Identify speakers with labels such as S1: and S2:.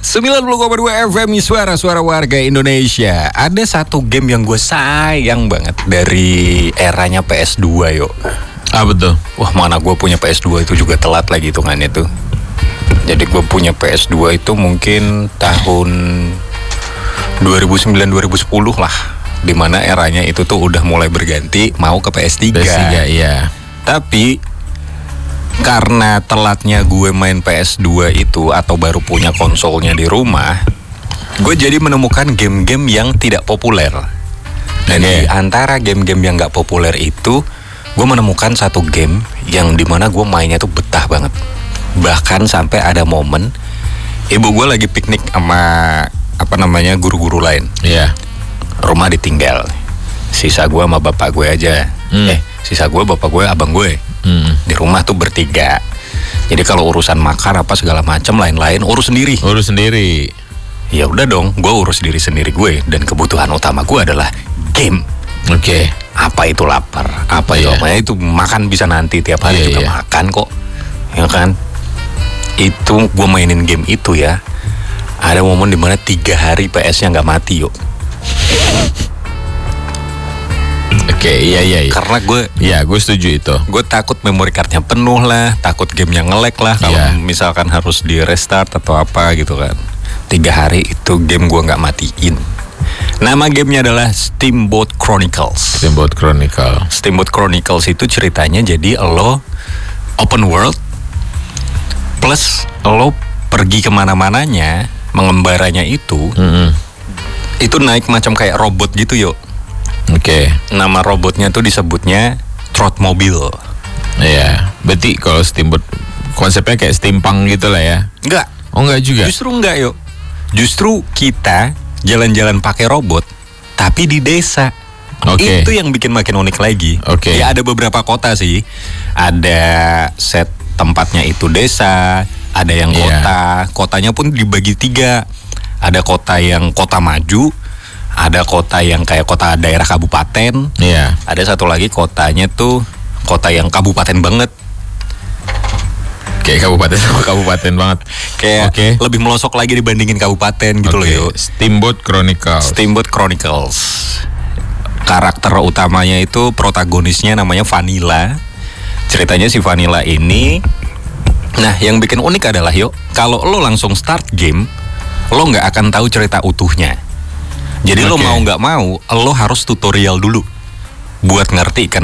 S1: 90,2 FM suara-suara warga Indonesia. Ada satu game yang gue sayang banget dari eranya PS2 yuk.
S2: Betul.
S1: Wah, mana gue punya PS2 itu juga telat lagi hitungannya tuh. Jadi gue punya PS2 itu mungkin tahun 2009-2010 lah, dimana eranya itu tuh udah mulai berganti mau ke PS3.
S2: Iya.
S1: Tapi karena telatnya gue main PS2 itu atau baru punya konsolnya di rumah, gue jadi menemukan game-game yang tidak populer. Dan di antara game-game yang gak populer itu, gue menemukan satu game yang dimana gue mainnya tuh betah banget. Bahkan sampai ada momen ibu gue lagi piknik sama guru-guru lain.
S2: Iya.
S1: Rumah ditinggal, sisa gue sama bapak gue aja. Sisa gue, bapak gue, abang gue. Di rumah tuh bertiga. Jadi kalau urusan makan apa segala macam lain-lain urus sendiri. Ya udah dong, gue urus diri sendiri gue. Dan kebutuhan utama gue adalah game.
S2: Oke.
S1: Apa itu lapar, apa itu makan bisa nanti tiap hari juga makan kok, ya kan? Itu gue mainin game itu ya. Ada momen dimana 3 hari PS-nya nggak mati yuk.
S2: Oke, iya.
S1: Karena
S2: gue setuju itu.
S1: Gue takut memory cardnya penuh lah, takut gamenya nge-lag lah kalau misalkan harus di restart atau apa gitu kan. 3 hari itu game gue nggak matiin. Nama gamenya adalah Steamboat Chronicles. Steamboat Chronicles itu ceritanya jadi lo open world plus lo pergi kemana-mananya, mengembaranya itu naik macam kayak robot gitu yuk.
S2: Oke.
S1: Nama robotnya tuh disebutnya Trotmobile.
S2: Iya. Berarti kalau steamboat konsepnya kayak steampunk gitu lah ya?
S1: Enggak.
S2: Oh, enggak juga?
S1: Justru enggak yuk. Justru kita jalan-jalan pakai robot tapi di desa.
S2: Oke.
S1: Itu yang bikin makin unik lagi.
S2: Oke.
S1: Ya ada beberapa kota sih. Ada set tempatnya itu desa, ada yang kota. Kotanya pun dibagi 3. Ada kota yang kota maju, ada kota yang kayak kota daerah kabupaten.
S2: Iya.
S1: Ada satu lagi kotanya tuh kota yang kabupaten banget.
S2: Kayak kabupaten banget.
S1: Kayak lebih melosok lagi dibandingin kabupaten gitu loh yuk.
S2: Steamboat
S1: Chronicles. Karakter utamanya itu protagonisnya namanya Vanilla. Ceritanya si Vanilla ini, nah yang bikin unik adalah yuk, kalau lo langsung start game, lo nggak akan tahu cerita utuhnya. Jadi lo mau nggak mau, lo harus tutorial dulu buat ngerti